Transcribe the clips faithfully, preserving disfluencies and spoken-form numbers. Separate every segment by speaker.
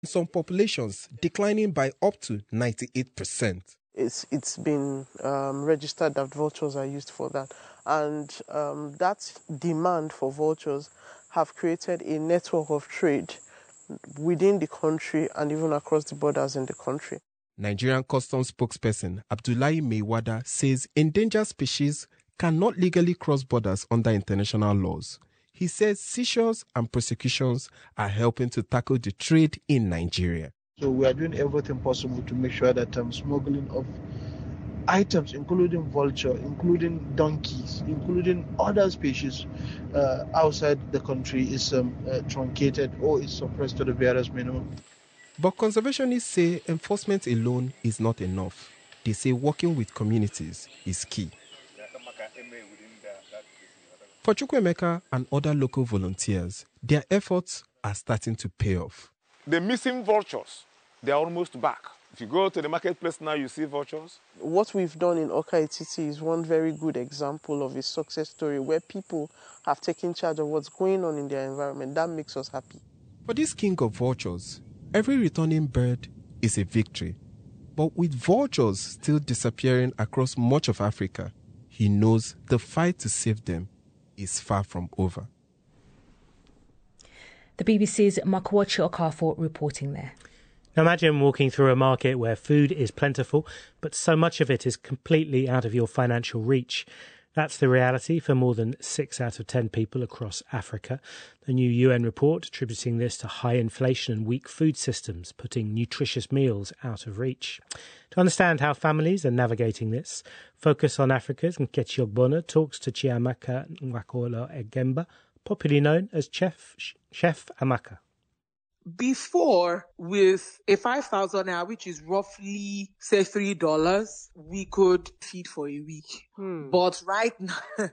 Speaker 1: some populations declining by up to ninety-eight percent.
Speaker 2: It's, it's been um, registered that vultures are used for that. And um, that demand for vultures have created a network of trade within the country and even across the borders in the country.
Speaker 1: Nigerian Customs spokesperson Abdullahi Maiwada says endangered species cannot legally cross borders under international laws. He says seizures and prosecutions are helping to tackle the trade in Nigeria.
Speaker 3: So we are doing everything possible to make sure that um, smuggling of items, including vulture, including donkeys, including other species uh, outside the country is um, uh, truncated or is suppressed to the barest minimum.
Speaker 1: But conservationists say enforcement alone is not enough. They say working with communities is key. For Chukwuemeka and other local volunteers, their efforts are starting to pay off.
Speaker 4: The missing vultures, they are almost back. If you go to the marketplace now, you see vultures.
Speaker 2: What we've done in Awka Etiti is one very good example of a success story where people have taken charge of what's going on in their environment. That makes us happy.
Speaker 1: For this king of vultures, every returning bird is a victory. But with vultures still disappearing across much of Africa, he knows the fight to save them is far from over.
Speaker 5: The B B C's Makwachi Okafor reporting there.
Speaker 6: Now imagine walking through a market where food is plentiful, but so much of it is completely out of your financial reach. That's the reality for more than six out of ten people across Africa. The new U N report attributing this to high inflation and weak food systems, putting nutritious meals out of reach. To understand how families are navigating this, Focus on Africa's Nkechi Ogbonna talks to Chiamaka Nwakola Egemba, popularly known as Chef, Chef Amaka.
Speaker 7: Before, with a five thousand naira, which is roughly, say, three dollars, we could feed for a week. Hmm. But right now,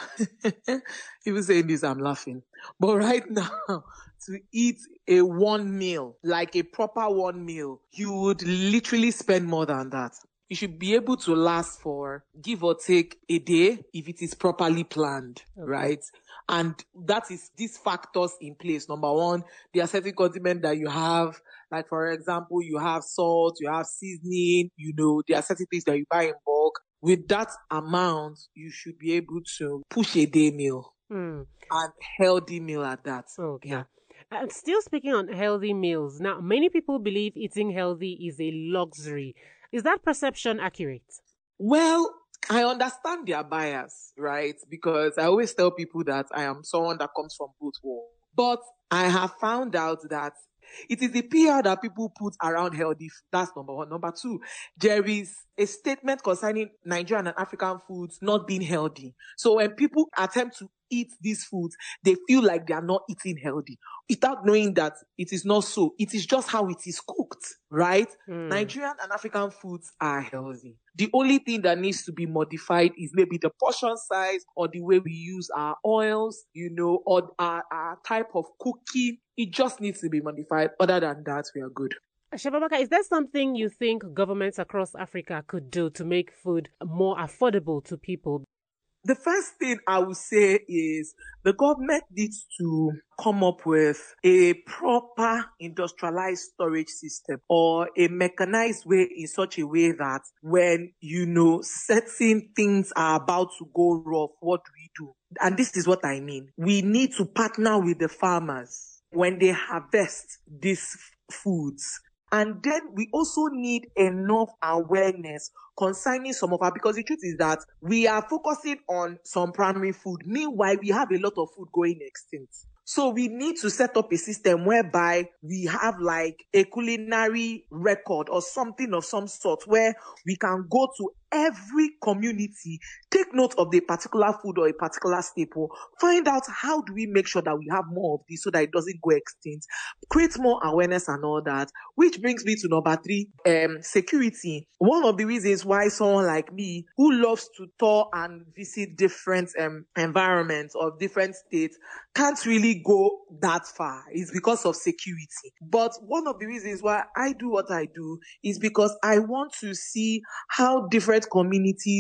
Speaker 7: even saying this, I'm laughing. But right now, to eat a one meal, like a proper one meal, you would literally spend more than that. You should be able to last for, give or take, a day if it is properly planned, okay. Right? And that is these factors in place. Number one, the aesthetic condiment that you have, like for example, you have salt, you have seasoning, you know, the aesthetic things that you buy in bulk. With that amount, you should be able to push a day meal mm. and healthy meal at that.
Speaker 8: Okay. Yeah. And still speaking on healthy meals, now many people believe eating healthy is a luxury. Is that perception accurate?
Speaker 7: Well, I understand their bias, right? Because I always tell people that I am someone that comes from both worlds. But I have found out that it is the P R that people put around healthy food. That's number one. Number two, there is a statement concerning Nigerian and African foods not being healthy. So when people attempt to eat these foods, they feel like they are not eating healthy without knowing that it is not so. It is just how it is cooked, right? Mm. Nigerian and African foods are healthy. The only thing that needs to be modified is maybe the portion size or the way we use our oils, you know, or our, our type of cooking. It just needs to be modified. Other than that, we are good.
Speaker 8: Chef Amaka, is there something you think governments across Africa could do to make food more affordable to people?
Speaker 7: The first thing I would say is the government needs to come up with a proper industrialized storage system or a mechanized way in such a way that when, you know, certain things are about to go rough, what do we do? And this is what I mean. We need to partner with the farmers when they harvest these foods. And then we also need enough awareness concerning some of our, because the truth is that we are focusing on some primary food. Meanwhile, we have a lot of food going extinct. So we need to set up a system whereby we have like a culinary record or something of some sort where we can go to every community, take note of the particular food or a particular staple, find out how do we make sure that we have more of this so that it doesn't go extinct, create more awareness and all that, which brings me to number three, um, security. One of the reasons why someone like me, who loves to tour and visit different um, environments of different states, can't really go that far is because of security. But one of the reasons why I do what I do is because I want to see how different communities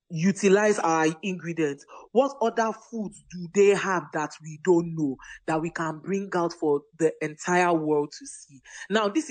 Speaker 7: utilize our ingredients? What other foods do they have that we don't know that we can bring out for the entire world to see? Now, this